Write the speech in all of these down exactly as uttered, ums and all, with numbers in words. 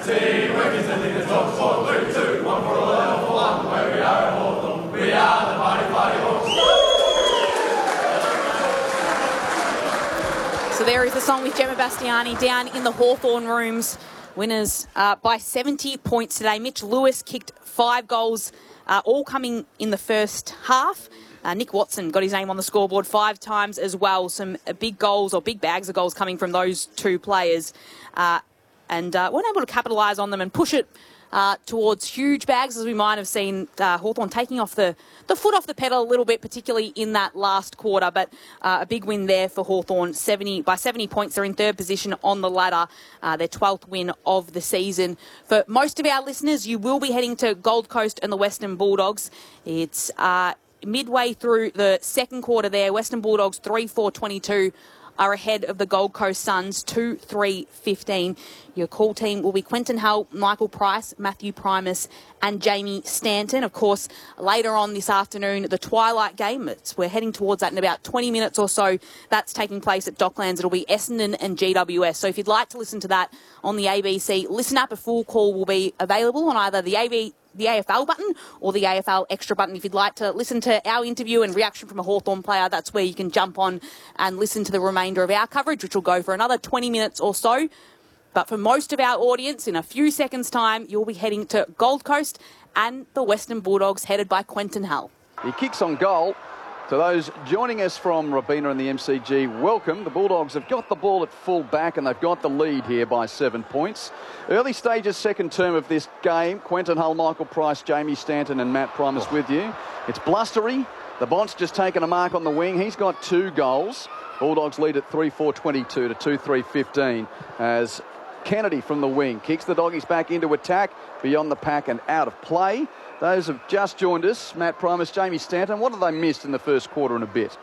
So there is the song with Gemma Bastiani down in the Hawthorn rooms. Winners uh, by seventy points today. Mitch Lewis kicked five goals, uh, all coming in the first half. Uh, Nick Watson got his name on the scoreboard five times as well. Some uh, big goals or big bags of goals coming from those two players. Uh, and uh, weren't able to capitalise on them and push it uh, towards huge bags, as we might have seen uh, Hawthorn taking off the, the foot off the pedal a little bit, particularly in that last quarter. But uh, a big win there for Hawthorn. seventy by seventy points, they're in third position on the ladder. Uh, their twelfth win of the season. For most of our listeners, you will be heading to Gold Coast and the Western Bulldogs. It's uh, midway through the second quarter there. Western Bulldogs three four twenty-two are ahead of the Gold Coast Suns two three fifteen. Your call team will be Quentin Hull, Michael Price, Matthew Primus and Jamie Stanton. Of course, later on this afternoon, the Twilight game. It's, we're heading towards that in about twenty minutes or so. That's taking place at Docklands. It'll be Essendon and G W S. So if you'd like to listen to that on the A B C, listen up. A full call will be available on either the A B the A F L button or the A F L extra button. If you'd like to listen to our interview and reaction from a Hawthorn player, that's where you can jump on and listen to the remainder of our coverage, which will go for another twenty minutes or so. But for most of our audience, in a few seconds' time, you'll be heading to Gold Coast and the Western Bulldogs, headed by Quentin Hull. He kicks on goal. To those joining us from Robina and the M C G, welcome. The Bulldogs have got the ball at full back and they've got the lead here by seven points. Early stages, second term of this game. Quentin Hull, Michael Price, Jamie Stanton and Matt Primus with you. It's blustery. The Bont's just taken a mark on the wing. He's got two goals. Bulldogs lead at three four twenty-two to two three fifteen as Kennedy from the wing kicks the Doggies back into attack, beyond the pack and out of play. Those have just joined us, Matt Primus, Jamie Stanton. What have they missed in the first quarter and a bit?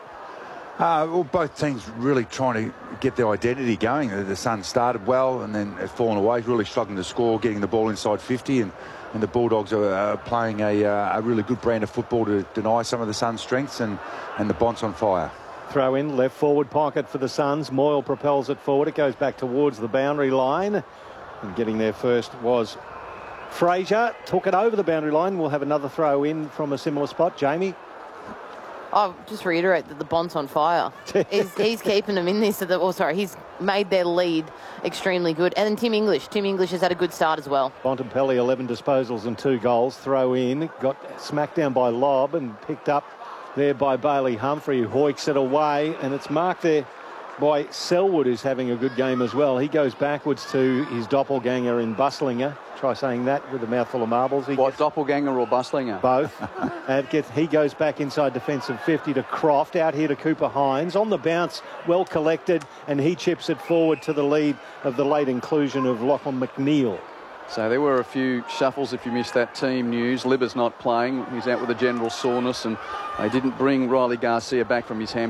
Uh, well, both teams really trying to get their identity going. The Suns started well and then have fallen away, really struggling to score, getting the ball inside fifty, and, and the Bulldogs are uh, playing a, uh, a really good brand of football to deny some of the Suns' strengths, and, and the Bont's on fire. Throw in, left forward pocket for the Suns. Moyle propels it forward. It goes back towards the boundary line. And getting there first was Fraser. Took it over the boundary line. We'll have another throw in from a similar spot. Jamie? I'll just reiterate that the Bont's on fire. he's, he's keeping them in this. So that, oh, sorry, he's made their lead extremely good. And then Tim English. Tim English has had a good start as well. Bontempelli, eleven disposals and two goals. Throw in. Got smacked down by Lobb and picked up there by Bailey Humphrey, who hoiks it away, and it's marked there by Selwood, who's having a good game as well. He goes backwards to his doppelganger in Buslinger. Try saying that with a mouthful of marbles. He what, doppelganger or Buslinger? Both. And gets, he goes back inside defensive fifty to Croft, out here to Cooper Hines. On the bounce, well collected, and he chips it forward to the lead of the late inclusion of Lachlan McNeil. So there were a few shuffles if you missed that team news. Libba's not playing. He's out with a general soreness, and they didn't bring Riley Garcia back from his hamstring.